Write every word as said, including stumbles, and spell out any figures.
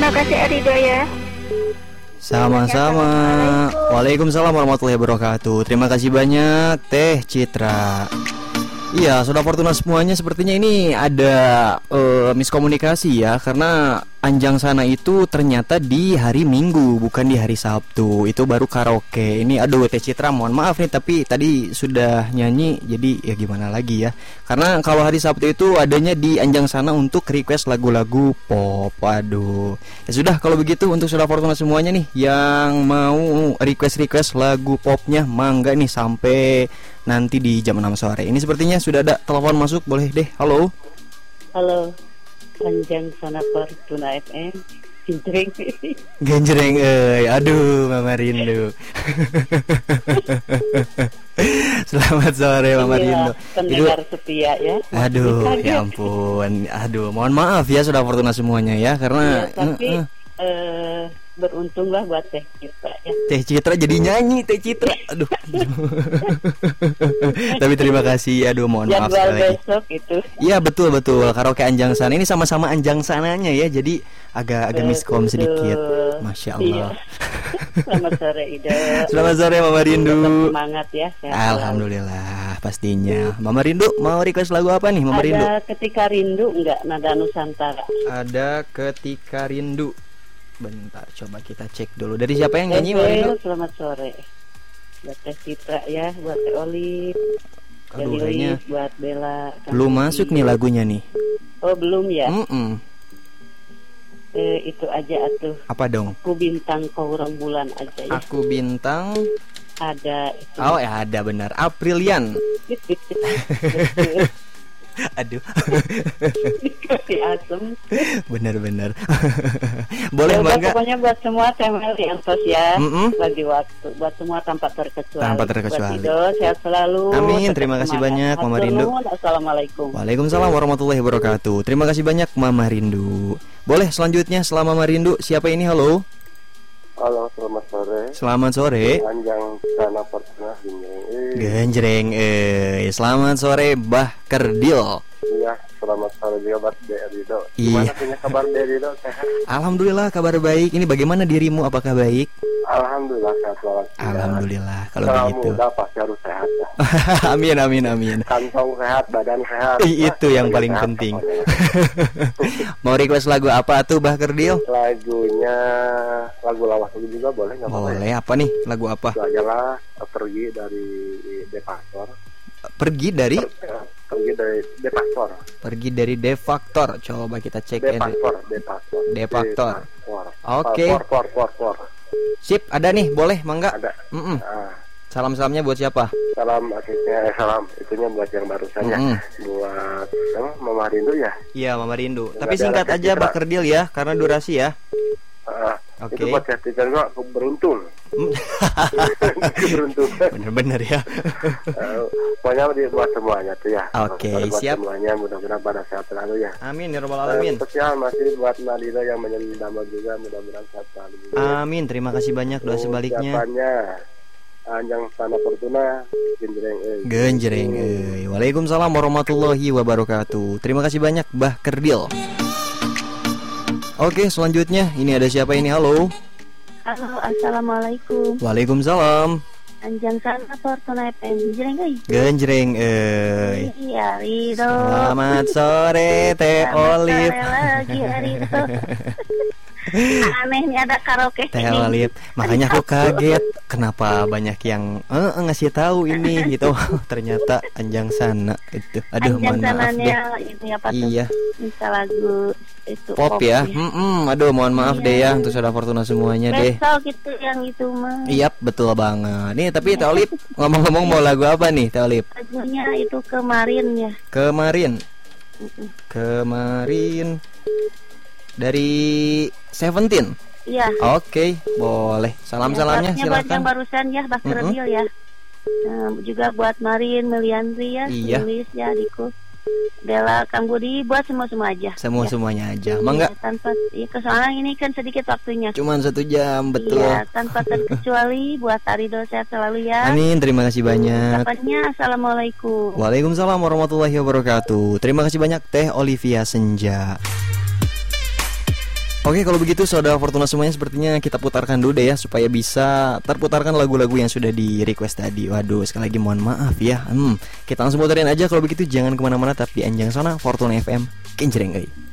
Terima kasih Arido ya. Sama-sama. Waalaikumsalam warahmatullahi wabarakatuh. Terima kasih banyak Teh Citra. Iya, Saudara Fortuna semuanya, sepertinya ini ada uh, miskomunikasi ya, karena Anjang Sana itu ternyata di hari Minggu, bukan di hari Sabtu. Itu baru karaoke. Ini aduh Teh Citra, mohon maaf nih, tapi tadi sudah nyanyi, jadi ya gimana lagi ya. Karena kalau hari Sabtu itu adanya di Anjang Sana untuk request lagu-lagu pop. Aduh. Ya sudah, kalau begitu untuk Saudara Fortuna semuanya nih yang mau request-request lagu popnya, mangga nih sampai nanti di jam enam sore. Ini sepertinya sudah ada telepon masuk, boleh deh. Halo. Halo. Anjang Sana Fortuna F M. Genjreng. Genjreng, eh, aduh Mama Rindu. Selamat sore Mama Iya, Rindu. pendengar setia ya. Aduh, ya ampun. Aduh, mohon maaf ya Saudara Fortuna semuanya ya, karena Iya, tapi uh, uh. eh, beruntunglah buat Teh Citra ya. Teh Citra jadi nyanyi, Teh Citra. Aduh. Tapi terima kasih. Aduh, mohon maaf Jadwal sekali lagi. besok itu. Iya, betul betul. Karaoke Anjang Sana ini sama-sama Anjang Sananya ya. Jadi agak agak miskom sedikit. Masya Allah. Iya. Selamat sore Ida. Selamat sore Mama Rindu. Semangat ya. Sehat Alhamdulillah, pastinya. Mama Rindu mau request lagu apa nih, Mama selalu. Rindu? Ada Ketika Rindu enggak, nada Nusantara. Ada Ketika Rindu. Bentar, coba kita cek dulu. Dari siapa yang nyanyi, Mama Ebel, Rindu? selamat sore. Buat Teh Citra ya, buat Teh Olive. Aduh, kayaknya buat Bella. belum masuk nih lagunya nih. Oh, belum ya? Mm-mm. Eh, itu aja atuh. Apa dong? Aku bintang kau rembulan aja ya. Aku bintang. Ada itu. Oh ya, ada benar. Aprilian. Aduh. Si asem. Benar-benar. Boleh Ya, bangga. pokoknya buat semua Temel yang tos ya. Mm-mm. Bagi waktu buat semua tanpa terkecuali. Tanpa terkecuali. Buat Ido, sehat selalu. Amin, Tetap terima kasih semangat. banyak, Mama Hatur Rindu. nuhun, Assalamualaikum. Waalaikumsalam warahmatullahi wabarakatuh. Terima kasih banyak Mama Rindu. Boleh selanjutnya setelah Mama Rindu, siapa ini? Halo. Halo, selamat sore. Selamat sore. Anjang Sana Fortuna Genjreng. Genjreng, eh, selamat sore Bah Kerdil. Iya, selamat sore juga buat De Rido. Iya. Gimana punya kabar De Rido? Sehat? Alhamdulillah kabar baik. Ini bagaimana dirimu? Apakah baik? Alhamdulillah sehat selalu. Alhamdulillah kalau Kalau begitu. muda pasti harus sehat ya. Amin amin amin. Kantong sehat, badan sehat. Ih, itu yang Semuanya paling sehat penting. pokoknya. Mau request lagu apa tuh Bah Kerdil? Lagunya lagu lawas dulu juga boleh nggak apa-apa? Boleh, apa nih? Lagu apa? Itu aja lah, pergi dari Defaktor. Pergi dari Per- Pergi dari Defaktor. Pergi dari Defaktor. Coba kita cek ya. Defaktor, Defaktor. Defaktor. Defaktor. Oke. Por, por, por, por. Sip, ada nih, boleh, mangga. Ada. Mm-mm. Ah. Salam-salamnya buat siapa? Salam akhirnya eh, salam itunya buat yang barusan ya. Mm-mm. Buat apa, Mama Rindu ya. Iya, Mama Rindu. Yang Tapi ada singkat Teh aja Citra. Bah Kerdil ya, karena durasi ya. Ah, Oke. Itu buat settingan gua aku beruntung. Mm. Beruntung. Bener-bener ya. Eh, Pokoknya di- buat semuanya tuh ya. Oke, Buat siap. semuanya mudah-mudahan pada sehat selalu ya. Amin ya rabbal Eh, alamin. Spesial masih buat Nadira yang menyendama juga mudah-mudahan sehat selalu. juga. Amin, terima kasih banyak doa sebaliknya. Ucapannya Anjang Sana Fortuna Genjreng. eh. Genjreng. eh. Waalaikumsalam warahmatullahi wabarakatuh. Terima kasih banyak Bah Kerdil. Oke, selanjutnya ini ada siapa ini? Halo. Halo, assalamualaikum. Waalaikumsalam. Anjang Sana Fortuna F M. Genjreng euy. Genjreng. eh. Iya, Rido. Selamat sore Teh Selamat Olive. sore lagi, Rido. Aneh nih ada karaoke Teh ini. Olive. Makanya aku kaget kenapa banyak yang eh, eh, ngasih tahu ini gitu. Ternyata Anjang Sana itu. Aduh, Anjang mohon maaf deh. Sananya ini apa tuh? Iya. Bisa lagu itu Pop ya. Mm-mm. Aduh, mohon maaf Iya. deh ya untuk Saudara Fortuna semuanya deh. Besok gitu yang itu mah. Iya, betul banget. Nih, tapi Teh Olive ngomong-ngomong mau lagu apa nih, Teh Olive? Lagunya itu kemarin ya. Kemarin. Mm-mm. Kemarin dari Seventeen. Iya. Oke, boleh. Salam-salamnya Ya, buat yang silakan. barusan ya, Bak Mm-mm. Kerdil ya. Nah, juga buat Marin, Meliandri ya, Iya. Lilis ya, adikku. Bella, Kang Budi, buat semua-semua aja. Semua Ya. semuanya aja. Iya, Mangga. tanpa ya, kesoalan ini kan sedikit waktunya. Cuman satu jam, betul. Iya, tanpa terkecuali buat Arido sehat selalu ya. Amin, terima kasih banyak. Ucapannya assalamualaikum. Waalaikumsalam warahmatullahi wabarakatuh. Terima kasih banyak Teh Olivia Senja. Oke, kalau begitu Saudara Fortuna semuanya, sepertinya kita putarkan dulu deh ya, supaya bisa terputarkan lagu-lagu yang sudah di request tadi. Waduh, sekali lagi mohon maaf ya. Hmm, kita langsung puterin aja kalau begitu. Jangan kemana-mana, tapi di Anjang Sana Fortuna F M Kincreng euy.